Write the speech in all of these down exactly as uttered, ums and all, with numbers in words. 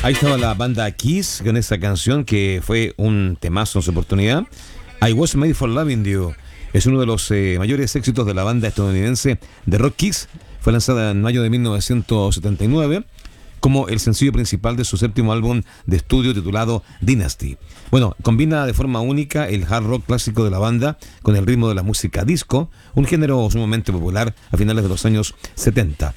Ahí estaba la banda Kiss con esa canción que fue un temazo en su oportunidad. I Was Made for Loving You es uno de los eh, mayores éxitos de la banda estadounidense de rock Kiss. Fue lanzada en mayo de mil novecientos setenta y nueve como el sencillo principal de su séptimo álbum de estudio titulado Dynasty. Bueno, combina de forma única el hard rock clásico de la banda con el ritmo de la música disco, un género sumamente popular a finales de los años setenta.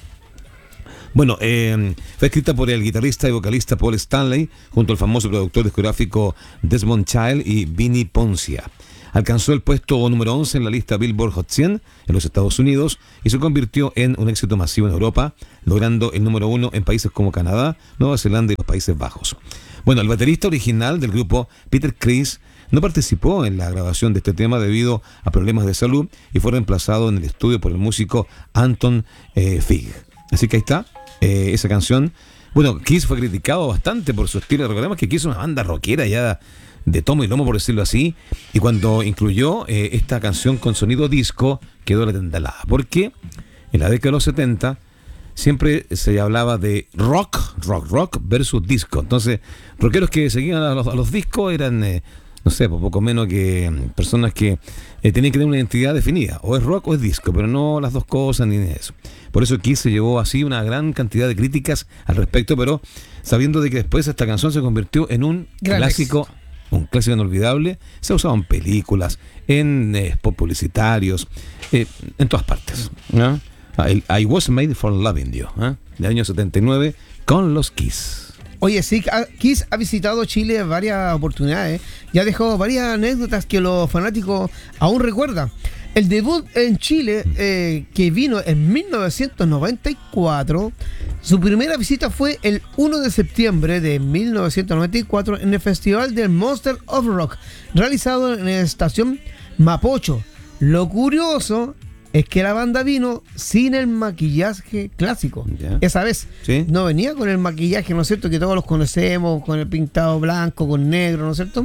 Bueno, eh, fue escrita por el guitarrista y vocalista Paul Stanley junto al famoso productor discográfico Desmond Child y Vinnie Poncia. Alcanzó el puesto número once en la lista Billboard Hot cien en los Estados Unidos y se convirtió en un éxito masivo en Europa, logrando el número uno en países como Canadá, Nueva Zelanda y los Países Bajos. Bueno, el baterista original del grupo, Peter Criss, no participó en la grabación de este tema debido a problemas de salud y fue reemplazado en el estudio por el músico Anton eh, Fig. Así que ahí está, eh, esa canción. Bueno, Kiss fue criticado bastante por su estilo. Recordemos que Kiss es una banda rockera ya de tomo y lomo, por decirlo así, y cuando incluyó eh, esta canción con sonido disco, quedó la tendalada, porque en la década de los setenta siempre se hablaba de rock, rock, rock versus disco. Entonces, rockeros que seguían a los, a los discos eran, eh, no sé, poco menos que personas que eh, tenían que tener una identidad definida, o es rock o es disco, pero no las dos cosas ni eso. Por eso Kiss se llevó así una gran cantidad de críticas al respecto, pero sabiendo de que después esta canción se convirtió en un gran clásico éxito. Un clásico inolvidable, se ha usado en películas, en eh, spot publicitarios, eh, en todas partes. ¿No? Ah, el I Was Made for Loving You, ¿eh? del año setenta y nueve, con los Kiss. Oye, sí, Kiss ha visitado Chile varias oportunidades, ya ha dejado varias anécdotas que los fanáticos aún recuerdan. El debut en Chile, eh, que vino en mil novecientos noventa y cuatro, su primera visita fue el uno de septiembre de mil novecientos noventa y cuatro en el Festival del Monster of Rock, realizado en la estación Mapocho. Lo curioso es que la banda vino sin el maquillaje clásico. Yeah. Esa vez ¿Sí? no venía con el maquillaje, ¿no es cierto?, que todos los conocemos, con el pintado blanco, con negro, ¿no es cierto?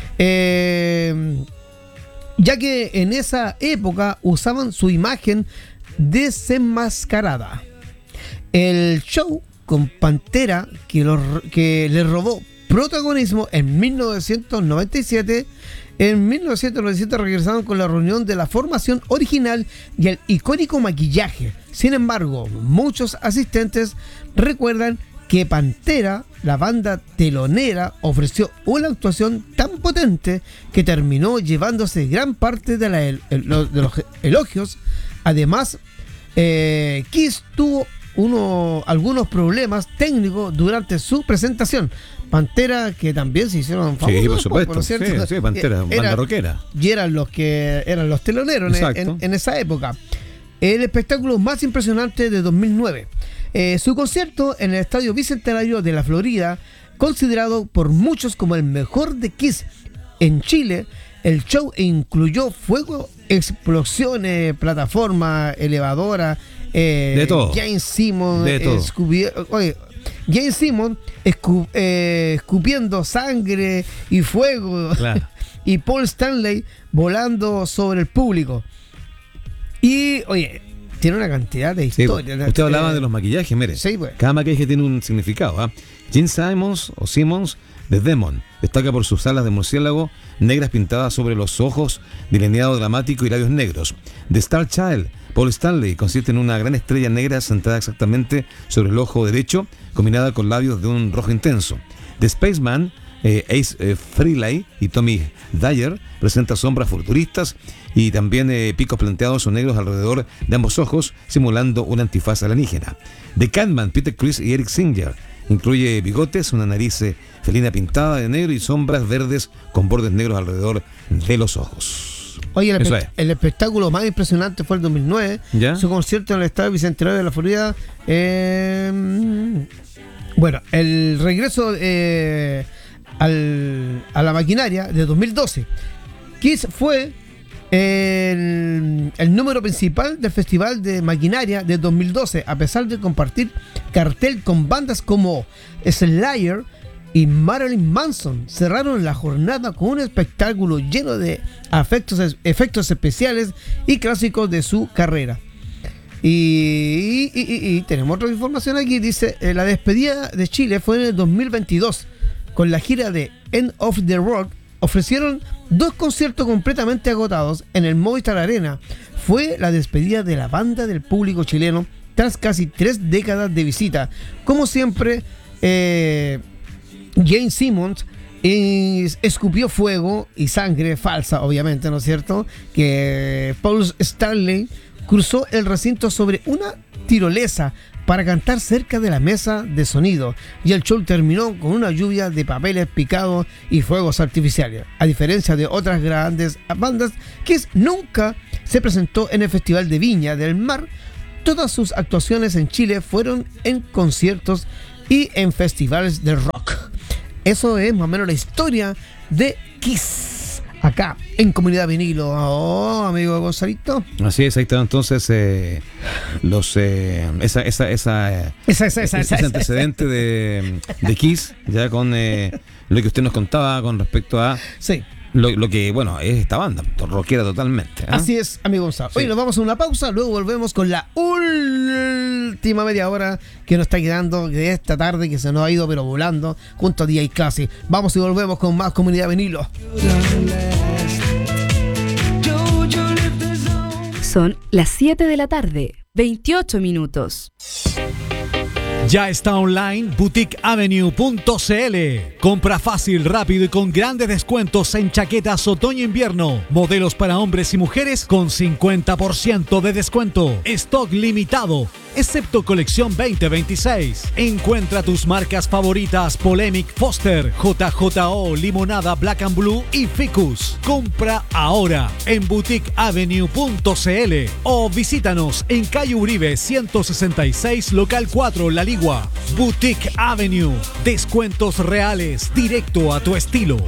Eh... ya que en esa época usaban su imagen desenmascarada. El show con Pantera, que, lo, que le robó protagonismo en mil novecientos noventa y siete, en mil novecientos noventa y siete regresaron con la reunión de la formación original y el icónico maquillaje. Sin embargo, muchos asistentes recuerdan que Pantera, la banda telonera, ofreció una actuación tan potente que terminó llevándose gran parte de, la, el, el, de los elogios. Además, eh, Kiss tuvo uno, algunos problemas técnicos durante su presentación. Pantera, que también se hicieron famosos. Sí, por supuesto. ¿no es cierto? Sí, sí, Pantera, era, banda rockera. Y eran los que eran los teloneros en, en, en esa época. El espectáculo más impresionante de dos mil nueve. Eh, su concierto en el Estadio Bicentenario de la Florida, considerado por muchos como el mejor de Kiss en Chile. El show incluyó fuego, explosiones, plataformas, elevadoras, eh, de todo. Jane Simmons, de todo. Escubi- oye, Jane Simmons escu- eh, escupiendo sangre y fuego, claro. y Paul Stanley volando sobre el público. Y, oye, tiene una cantidad de historias. Sí, usted hablaba eh, de los maquillajes, mire. Sí, pues. Cada maquillaje tiene un significado. ¿eh? Gene Simmons o Simmons de Demon destaca por sus alas de murciélago negras pintadas sobre los ojos, delineado dramático y labios negros. The Star Child, Paul Stanley, consiste en una gran estrella negra sentada exactamente sobre el ojo derecho, combinada con labios de un rojo intenso. The Spaceman, eh, Ace eh, Frehley y Tommy Dyer, presenta sombras futuristas y también eh, picos planteados o negros alrededor de ambos ojos, simulando una antifaz alienígena. The Catman, Peter Criss y Eric Singer, incluye bigotes, una nariz eh, felina pintada de negro y sombras verdes con bordes negros alrededor de los ojos. Oye, el, espe- es. el espectáculo más impresionante fue el dos mil nueve, ¿Ya? Su concierto en el Estadio Bicentenario de la Florida. Eh, bueno, el regreso eh, al, a la maquinaria de dos mil doce. Kiss fue el, el número principal del Festival de Maquinaria de dos mil doce, a pesar de compartir cartel con bandas como Slayer y Marilyn Manson. Cerraron la jornada con un espectáculo lleno de efectos, efectos especiales y clásicos de su carrera. Y, y, y, y tenemos otra información aquí, dice, eh, la despedida de Chile fue en el dos mil veintidós, con la gira de End of the Rock. Ofrecieron dos conciertos completamente agotados en el Movistar Arena. Fue la despedida de la banda del público chileno tras casi tres décadas de visita. Como siempre, eh, Gene Simmons eh, escupió fuego y sangre falsa, obviamente, ¿no es cierto? Que Paul Stanley cruzó el recinto sobre una tirolesa para cantar cerca de la mesa de sonido, y el show terminó con una lluvia de papeles picados y fuegos artificiales. A diferencia de otras grandes bandas, Kiss nunca se presentó en el Festival de Viña del Mar. Todas sus actuaciones en Chile fueron en conciertos y en festivales de rock. Eso es más o menos la historia de Kiss, acá en Comunidad Vinilo. Oh, amigo Gonzalito. Así es, ahí está entonces eh, los eh, esa, esa, esa, eh, esa, esa, esa, ese esa, antecedente esa. de, de Kiss, ya con eh, lo que usted nos contaba con respecto a sí. lo, lo que, bueno, es esta banda, rockera totalmente. ¿eh? Así es, amigo Gonzalo. Sí. Hoy nos vamos a una pausa, luego volvemos con la última media hora que nos está quedando de esta tarde, que se nos ha ido pero volando, junto a D J Classic. Vamos y volvemos con más Comunidad Vinilo. Son las siete de la tarde, veintiocho minutos. Ya está online boutique avenue punto c l. Compra fácil, rápido y con grandes descuentos en chaquetas otoño-invierno. Modelos para hombres y mujeres con cincuenta por ciento de descuento. Stock limitado, excepto colección veinte veintiséis. Encuentra tus marcas favoritas: Polemic, Foster, J J O, Limonada, Black and Blue y Ficus. Compra ahora en boutique avenue punto c l o visítanos en calle Uribe ciento sesenta y seis, local cuatro, La Ligua. Boutique Avenue. Descuentos reales, directo a tu estilo.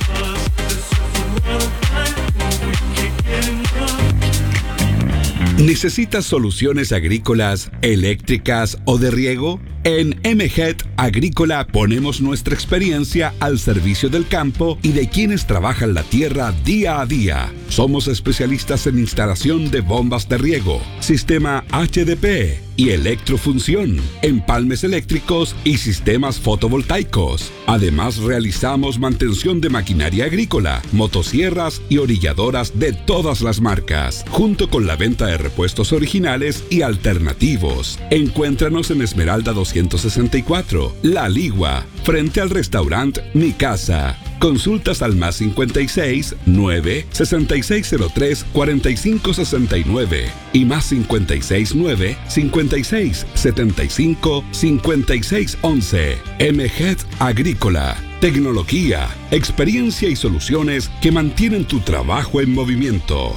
¿Necesitas soluciones agrícolas, eléctricas o de riego? En M G E T Agrícola ponemos nuestra experiencia al servicio del campo y de quienes trabajan la tierra día a día. Somos especialistas en instalación de bombas de riego, sistema H D P y electrofunción, empalmes eléctricos y sistemas fotovoltaicos. Además, realizamos mantención de maquinaria agrícola, motosierras y orilladoras de todas las marcas, junto con la venta de repuestos originales y alternativos. Encuéntranos en Esmeralda doscientos sesenta y cuatro, La Ligua, frente al restaurante Mi Casa. Consultas al más cincuenta y seis, nueve, sesenta y seis cero tres, cuarenta y cinco sesenta y nueve y más cincuenta y seis, nueve, cincuenta y seis, setenta y cinco, cincuenta y seis once. M G E T Agrícola. Tecnología, experiencia y soluciones que mantienen tu trabajo en movimiento.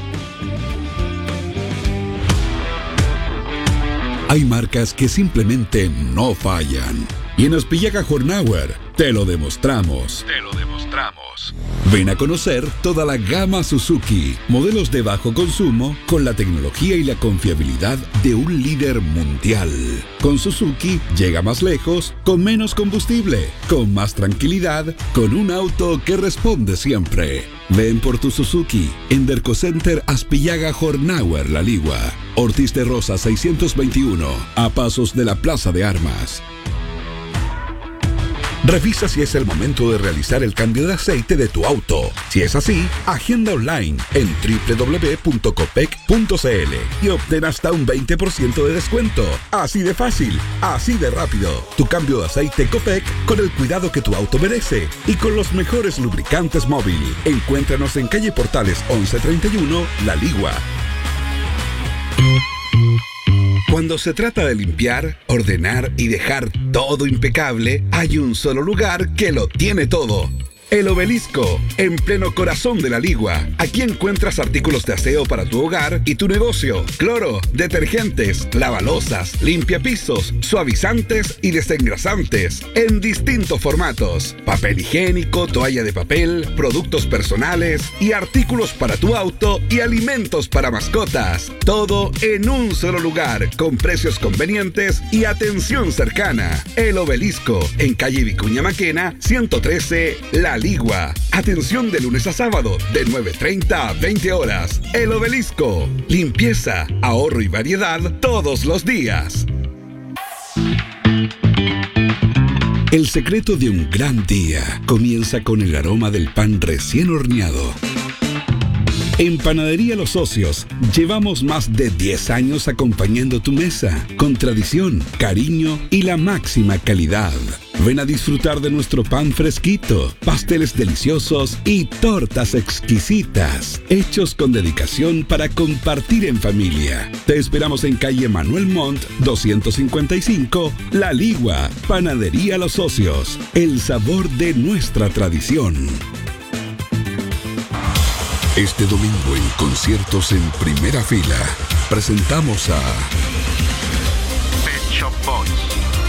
Hay marcas que simplemente no fallan. Y en Aspillaga Hornauer te lo demostramos. Te lo demostramos. Ven a conocer toda la gama Suzuki. Modelos de bajo consumo con la tecnología y la confiabilidad de un líder mundial. Con Suzuki llega más lejos, con menos combustible, con más tranquilidad, con un auto que responde siempre. Ven por tu Suzuki en Derco Center Aspillaga Hornauer, La Ligua. Ortiz de Rosa seiscientos veintiuno, a pasos de la Plaza de Armas. Revisa si es el momento de realizar el cambio de aceite de tu auto. Si es así, agenda online en doble u doble u doble u punto copec punto c l y obtén hasta un veinte por ciento de descuento. Así de fácil, así de rápido. Tu cambio de aceite Copec con el cuidado que tu auto merece y con los mejores lubricantes móvil. Encuéntranos en calle Portales once treinta y uno, La Ligua. Cuando se trata de limpiar, ordenar y dejar todo impecable, hay un solo lugar que lo tiene todo. El Obelisco, en pleno corazón de La Ligua. Aquí encuentras artículos de aseo para tu hogar y tu negocio. Cloro, detergentes, lavalosas, limpiapisos, suavizantes y desengrasantes en distintos formatos. Papel higiénico, toalla de papel, productos personales y artículos para tu auto y alimentos para mascotas. Todo en un solo lugar, con precios convenientes y atención cercana. El Obelisco, en calle Vicuña Maquena, ciento trece, La La Ligua. Atención de lunes a sábado, de nueve treinta a veinte horas. El Obelisco. Limpieza, ahorro y variedad todos los días. El secreto de un gran día comienza con el aroma del pan recién horneado. En Panadería Los Socios llevamos más de diez años acompañando tu mesa, con tradición, cariño y la máxima calidad. Ven a disfrutar de nuestro pan fresquito, pasteles deliciosos y tortas exquisitas, hechos con dedicación para compartir en familia. Te esperamos en calle Manuel Montt, doscientos cincuenta y cinco, La Ligua, Panadería Los Socios, el sabor de nuestra tradición. Este domingo en Conciertos en Primera Fila, presentamos a Pet Shop Boys.